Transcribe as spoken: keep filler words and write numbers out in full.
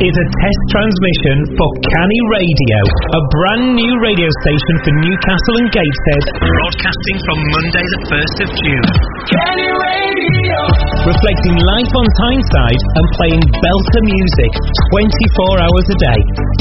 is a test transmission for Canny Radio, a brand new radio station for Newcastle and Gateshead, broadcasting from Monday the first of June. Canny Radio! Reflecting life on Tyneside and playing belter music twenty-four hours a day.